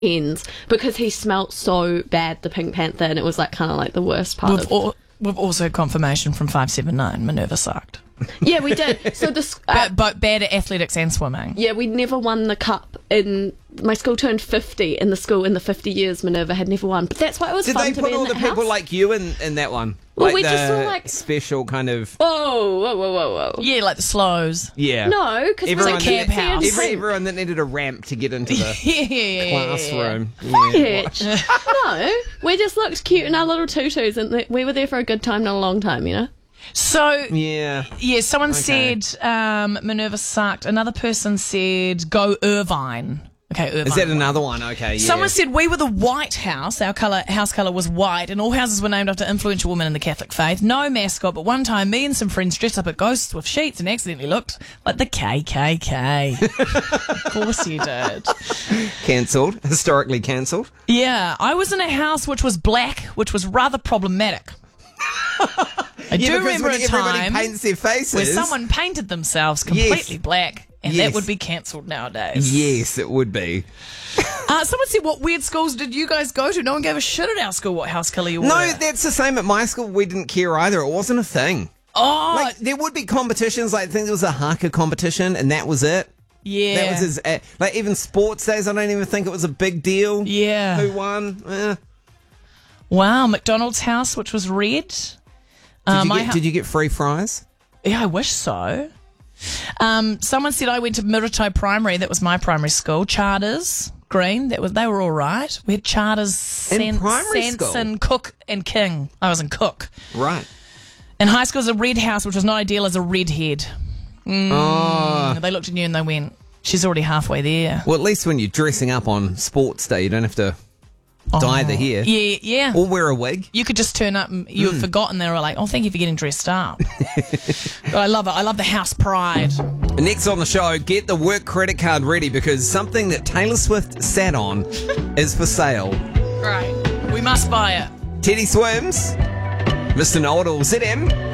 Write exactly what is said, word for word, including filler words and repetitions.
hens because he smelt so bad, the Pink Panther, and it was like kind of like the worst part We've, of al- we've also had confirmation from five seven nine, Minerva sucked. Yeah, we did. So this, uh, But, but bad at athletics and swimming. yeah, we never won the cup in my school. Turned fifty in the school in the fifty years Minerva had never won, but that's why it was Did fun they to put be all in the that people house. like you in, in that one? Well, like we the just saw, like- special kind of... Whoa, whoa, whoa, whoa, whoa. Yeah, like the slows. Yeah. No, because Everyone, It's a camp that, house. every, everyone that needed a ramp to get into the Yeah, yeah, yeah, yeah. classroom. Yeah. Bitch. No, we just looked cute in our little tutus, and th- we were there for a good time, not a long time, you know. So, Yeah. yeah, someone Okay. said um, Minerva sucked. Another person said go Irvine. Okay, Irvine. Is that another one? Okay, yeah. Someone said we were the White House. Our colour, house colour was white, and all houses were named after influential women in the Catholic faith. No mascot, but one time me and some friends dressed up as ghosts with sheets and accidentally looked like the K K K. Of course you did. Cancelled. Historically cancelled. Yeah, I was in a house which was black, which was rather problematic. I Yeah, do because remember when a everybody time paints their faces. where someone painted themselves completely Yes. black, and Yes. that would be cancelled nowadays. Yes, it would be. Uh, someone said, what weird schools did you guys go to? No one gave a shit at our school what house colour you were. No, that's the same at my school. We didn't care either. It wasn't a thing. Oh, Like, there would be competitions. Like, I think there was a haka competition, and that was it. yeah. That was his. Uh, like, even sports days, I don't even think it was a big deal. Yeah. Who won? Eh. Wow, McDonald's house, which was red. Did, Uh, you my get, hou- did you get free fries? Yeah, I wish so. Um, someone said I went to Mirato Primary. That was my primary school. Charters, green. That was they were all right. We had Charters, In San- primary school? Sanson, Cook, and King. I was in Cook. Right. In high school, it was a red house, which was not ideal as a redhead. Oh. They looked at you and they went, "She's already halfway there." Well, at least when you're dressing up on sports day, you don't have to dye the hair. Yeah, yeah. Or wear a wig. You could just turn up and you Hmm. were forgotten. They were like, "Oh, thank you for getting dressed up." But I love it. I love the house pride. Next on the show, get the work credit card ready because something that Taylor Swift sat on is for sale. Right. We must buy it. Teddy Swims, Mister Know-It-All, Z M.